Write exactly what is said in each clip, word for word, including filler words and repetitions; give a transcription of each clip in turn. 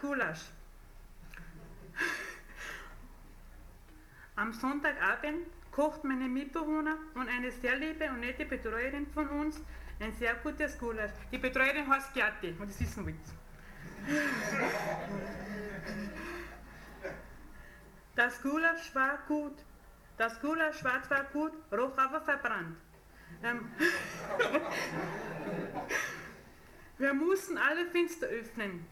Gulasch. Am Sonntagabend kocht meine Mitbewohner und eine sehr liebe und nette Betreuerin von uns ein sehr gutes Gulasch. Die Betreuerin heißt Gerti, und das wissen wir jetzt. Das Gulasch war gut. Das Gulasch war zwar gut, roch aber verbrannt. Ähm, wir mussten alle Fenster öffnen.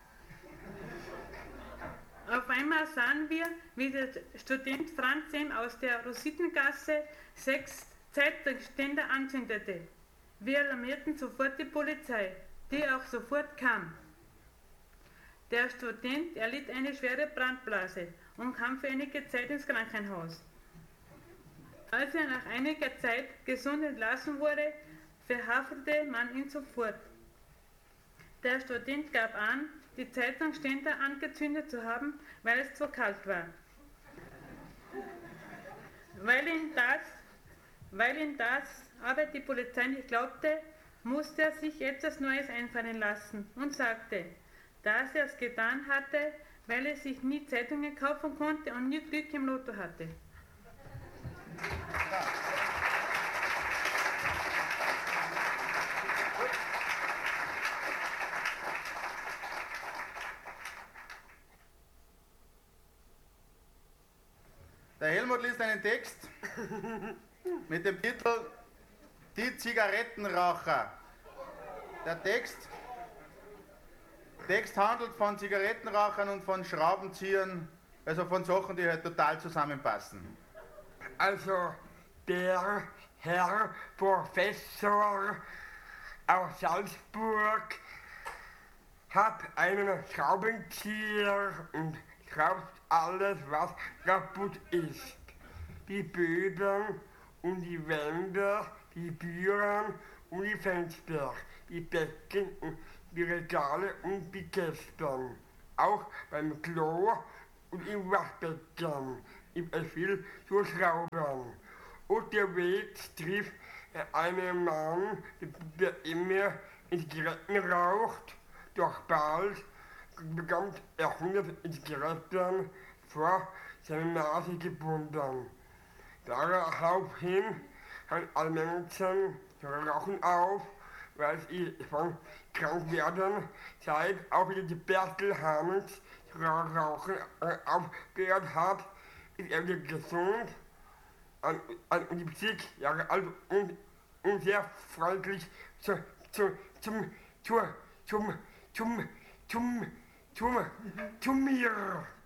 Auf einmal sahen wir, wie der Student Franz M. aus der Rositengasse sechs Zeitungsständer anzündete. Wir alarmierten sofort die Polizei, die auch sofort kam. Der Student erlitt eine schwere Brandblase und kam für einige Zeit ins Krankenhaus. Als er nach einiger Zeit gesund entlassen wurde, verhaftete man ihn sofort. Der Student gab an, die Zeitungsständer angezündet zu haben, weil es zu kalt war. Weil ihm das, weil ihm das aber die Polizei nicht glaubte, musste er sich etwas Neues einfallen lassen und sagte, dass er es getan hatte, weil er sich nie Zeitungen kaufen konnte und nie Glück im Lotto hatte. Der Helmut liest einen Text mit dem Titel Die Zigarettenraucher. Der Text, Text handelt von Zigarettenrauchern und von Schraubenziehern, also von Sachen, die halt total zusammenpassen. Also der Herr Professor aus Salzburg hat einen Schraubenzieher und schraubt alles, was kaputt ist. Die Böden und die Wände, die Türen und die Fenster, die Becken und die Regale und die Kästen. Auch beim Klo und im Waschbecken ist es viel zu schrauben. Unterwegs trifft er einen Mann, der immer ins Zigaretten raucht, doch bald bekommt er hundert Zigaretten vor seine Nase gebunden. Daraufhin hören alle Menschen zu rauchen auf, weil sie von krank werden. Seit auch wieder die Bertel Hamels zu rauchen aufgehört hat, ist er wieder gesund und, und die siebzig Jahre alt und, und sehr freundlich zu, zu, zum, zu, zum, zum, zum, zum, zum, zu mir.